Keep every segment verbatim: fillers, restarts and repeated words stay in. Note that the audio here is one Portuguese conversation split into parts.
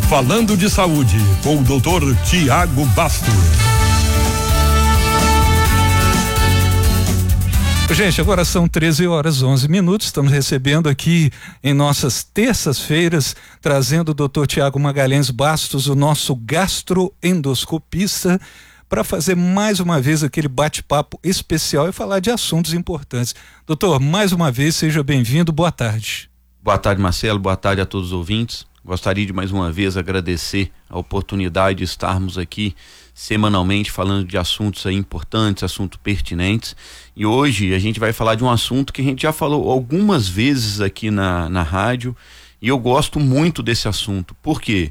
Falando de Saúde, com o doutor Tiago Bastos. Gente, agora são treze horas e onze minutos, estamos recebendo aqui em nossas terças-feiras, trazendo o doutor Tiago Magalhães Bastos, o nosso gastroendoscopista, para fazer mais uma vez aquele bate-papo especial e falar de assuntos importantes. Doutor, mais uma vez, seja bem-vindo, boa tarde. Boa tarde, Marcelo, boa tarde a todos os ouvintes. Gostaria de mais uma vez agradecer a oportunidade de estarmos aqui semanalmente falando de assuntos aí importantes, assuntos pertinentes, e hoje a gente vai falar de um assunto que a gente já falou algumas vezes aqui na, na rádio, e eu gosto muito desse assunto, porque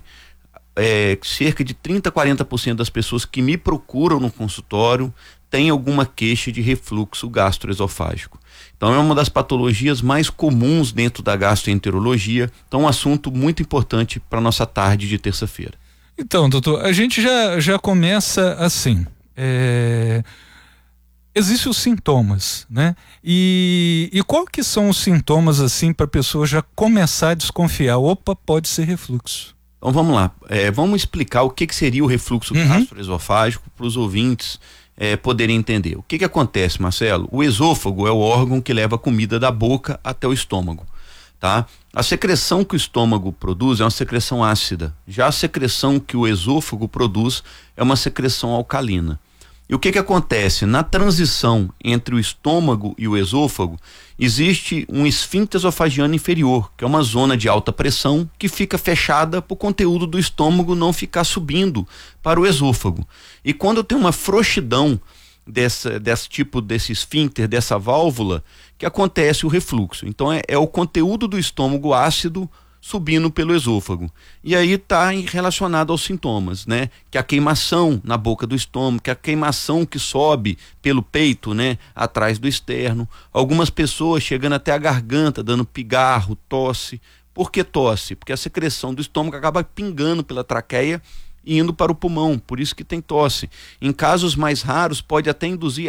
é, cerca de trinta, quarenta por cento das pessoas que me procuram no consultório têm alguma queixa de refluxo gastroesofágico. Então é uma das patologias mais comuns dentro da gastroenterologia, então um assunto muito importante para nossa tarde de terça-feira. Então, doutor, a gente já, já começa assim, é... existem os sintomas, né? E, e qual que são os sintomas assim para a pessoa já começar a desconfiar? Opa, pode ser refluxo. Então vamos lá, é, vamos explicar o que, que seria o refluxo uhum. gastroesofágico para os ouvintes é, poderem entender. O que que acontece, Marcelo? O esôfago é o órgão que leva a comida da boca até o estômago, tá? A secreção que o estômago produz é uma secreção ácida, já a secreção que o esôfago produz é uma secreção alcalina. E o que que acontece? Na transição entre o estômago e o esôfago, existe um esfíncter esofagiano inferior, que é uma zona de alta pressão que fica fechada para o conteúdo do estômago não ficar subindo para o esôfago. E quando tem uma frouxidão dessa, desse tipo, desse esfíncter, dessa válvula, que acontece o refluxo. Então é, é o conteúdo do estômago ácido subindo pelo esôfago. E aí está relacionado aos sintomas, né? Que a queimação na boca do estômago, que a queimação que sobe pelo peito, né? Atrás do externo. Algumas pessoas chegando até a garganta, dando pigarro, tosse. Por que tosse? Porque a secreção do estômago acaba pingando pela traqueia e indo para o pulmão, por isso que tem tosse. Em casos mais raros pode até induzir